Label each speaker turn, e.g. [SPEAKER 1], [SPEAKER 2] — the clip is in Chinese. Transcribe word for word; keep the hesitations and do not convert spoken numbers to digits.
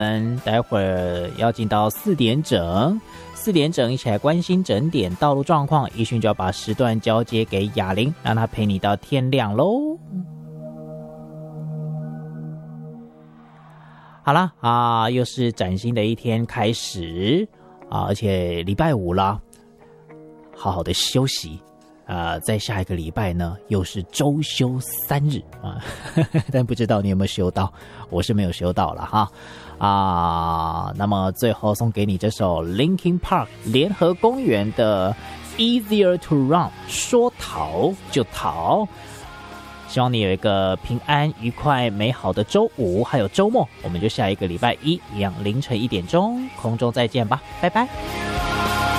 [SPEAKER 1] 嗯，待会儿要进到四点整，四点整一起来关心整点道路状况。一迅就要把时段交接给雅玲，让她陪你到天亮喽。好啦啊，又是崭新的一天开始啊，而且礼拜五啦，好好的休息。呃，在下一个礼拜呢，又是周休三日啊，但不知道你有没有休到？我是没有休到了哈啊。那么最后送给你这首 Linkin Park 联合公园的 Easier to Run， 说逃就逃。希望你有一个平安、愉快、美好的周五，还有周末。我们就下一个礼拜一一样凌晨一点钟空中再见吧，拜拜。